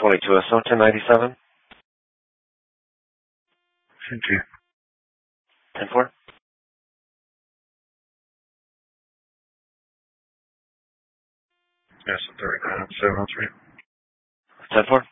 22 SO 1097. Thank you. 10-4. Yes, 39, 703. 10-4.